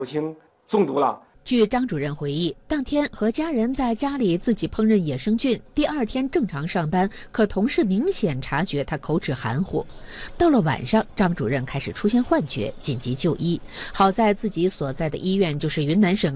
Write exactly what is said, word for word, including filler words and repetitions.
母亲中毒了。 据张主任回忆，当天和家人在家里自己烹饪野生菌，第二天正常上班，可同事明显察觉他口齿含糊。到了晚上，张主任开始出现幻觉，紧急就医。好在自己所在的医院就是云南省